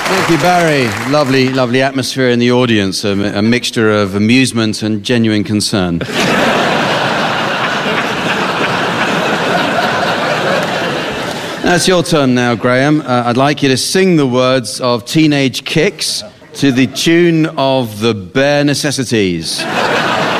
Thank you, Barry. Lovely, lovely atmosphere in the audience, a mixture of amusement and genuine concern. It's your turn now, Graham. I'd like you to sing the words of Teenage Kicks to the tune of The Bare Necessities.